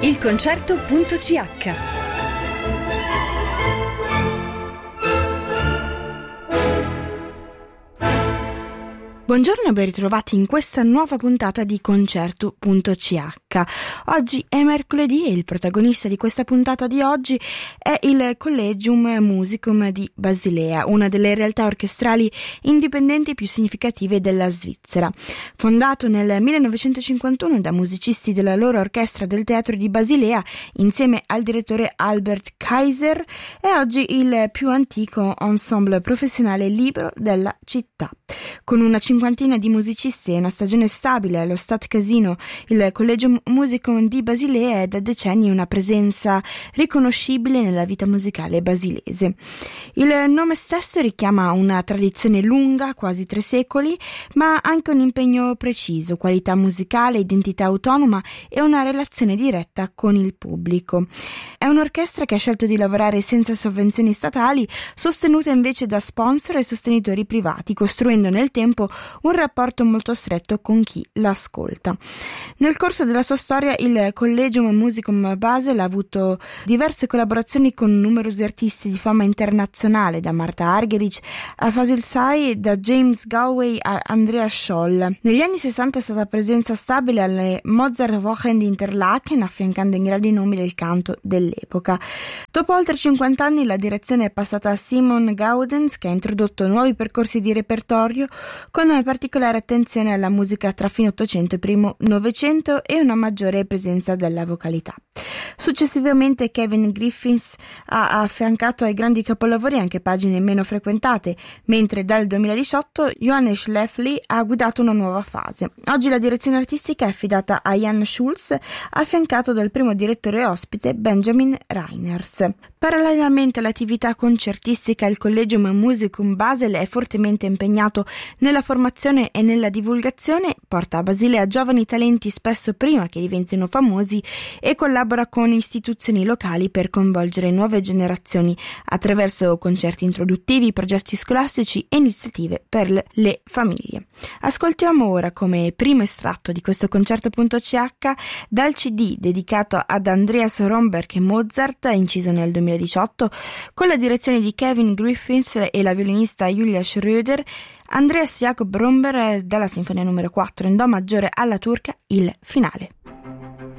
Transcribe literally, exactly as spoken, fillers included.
il concerto punto c h. Buongiorno e ben ritrovati in questa nuova puntata di Concerto punto c h. Oggi è mercoledì e il protagonista di questa puntata di oggi è il Collegium Musicum di Basilea, una delle realtà orchestrali indipendenti più significative della Svizzera. Fondato nel millenovecentocinquantuno da musicisti della loro orchestra del teatro di Basilea insieme al direttore Albert Kaiser, è oggi il più antico ensemble professionale libero della città. Con una cinquantina di musicisti e una stagione stabile allo Stadtcasino, il Collegium Musicum di Basilea è da decenni una presenza riconoscibile nella vita musicale basilese. Il nome stesso richiama una tradizione lunga, quasi tre secoli, ma anche un impegno preciso, qualità musicale, identità autonoma e una relazione diretta con il pubblico. È un'orchestra che ha scelto di lavorare senza sovvenzioni statali, sostenuta invece da sponsor e sostenitori privati, costruendo nel tempo un rapporto molto stretto con chi l'ascolta. Nel corso della sua storia il Collegium Musicum Basel ha avuto diverse collaborazioni con numerosi artisti di fama internazionale, da Martha Argerich a Fasil Say, da James Galway a Andreas Scholl. Negli anni sessanta è stata presenza stabile alle Mozart Wochen di Interlaken, affiancando i grandi nomi del canto dell'epoca. Dopo oltre cinquanta anni la direzione è passata a Simon Gaudens, che ha introdotto nuovi percorsi di repertorio con particolare attenzione alla musica tra fine Ottocento e primo Novecento e una maggiore presenza della vocalità. Successivamente Kevin Griffiths ha affiancato ai grandi capolavori anche pagine meno frequentate, mentre dal duemiladiciotto Johannes Schlafly ha guidato una nuova fase. Oggi la direzione artistica è affidata a Jan Schulz, affiancato dal primo direttore ospite Benjamin Reiners. Parallelamente all'attività concertistica, il Collegium Musicum Basel è fortemente impegnato nella formazione e nella divulgazione, porta a Basilea giovani talenti spesso prima che diventino famosi e collabora con istituzioni locali per coinvolgere nuove generazioni attraverso concerti introduttivi, progetti scolastici e iniziative per le famiglie. Ascoltiamo ora come primo estratto di questo Concerto punto c h dal C D dedicato ad Andreas Romberg e Mozart, inciso nel duemiladiciotto, con la direzione di Kevin Griffiths e la violinista Julia Schröder, Andreas Jakob Romberg dalla Sinfonia numero quattro in Do maggiore alla turca, il finale.